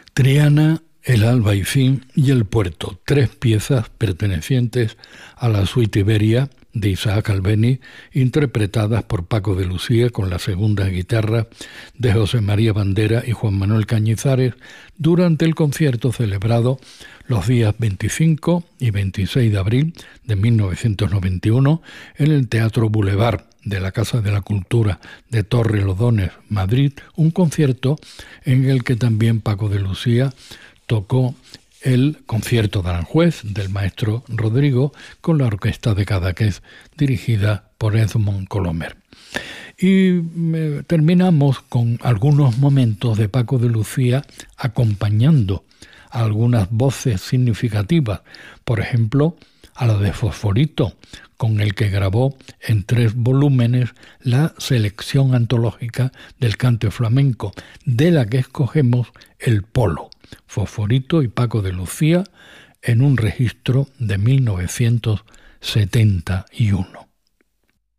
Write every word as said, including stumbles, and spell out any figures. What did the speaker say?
Triana, el Albaicín y el Puerto, tres piezas pertenecientes a la suite Iberia de Isaac Albéniz, interpretadas por Paco de Lucía con la segunda guitarra de José María Bandera y Juan Manuel Cañizares durante el concierto celebrado los días veinticinco y veintiséis de abril de mil novecientos noventa y uno en el Teatro Boulevard de la Casa de la Cultura de Torrelodones, Madrid, un concierto en el que también Paco de Lucía tocó el concierto de Aranjuez del maestro Rodrigo con la orquesta de Cadaqués dirigida por Edmond Colomer. Y eh, terminamos con algunos momentos de Paco de Lucía acompañando a algunas voces significativas, por ejemplo, a la de Fosforito, con el que grabó en tres volúmenes la selección antológica del cante flamenco, de la que escogemos el Polo, Fosforito y Paco de Lucía, en un registro de mil novecientos setenta y uno.